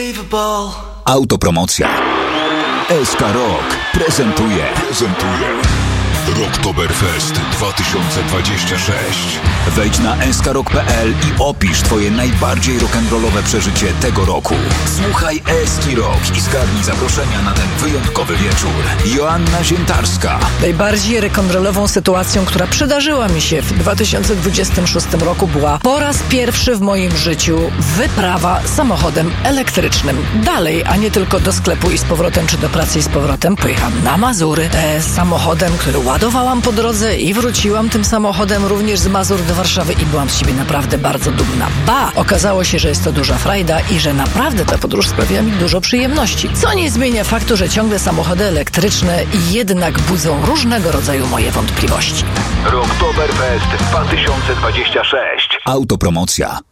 Autopromocja. SK Rock prezentuje Rocktoberfest 2026. Wejdź na skrock.pl i opisz twoje najbardziej rock'n'rollowe przeżycie tego roku. Słuchaj Eski Rock i zgarnij zaproszenia na ten wyjątkowy wieczór. Joanna Ziętarska. Najbardziej rock'n'rollową sytuacją, która przydarzyła mi się w 2026 roku, była po raz pierwszy w moim życiu wyprawa samochodem elektrycznym. Dalej, a nie tylko do sklepu i z powrotem, czy do pracy i z powrotem. Pojechałam na Mazury samochodem, który ładowałam po drodze i wróciłam tym samochodem również z Mazur do Warszawy i byłam z siebie naprawdę bardzo dumna. Ba! Okazało się, że jest to duża frajda i że naprawdę ta podróż sprawia mi dużo przyjemności. Co nie zmienia faktu, że ciągle samochody elektryczne jednak budzą różnego rodzaju moje wątpliwości. Rocktoberfest 2026. Autopromocja.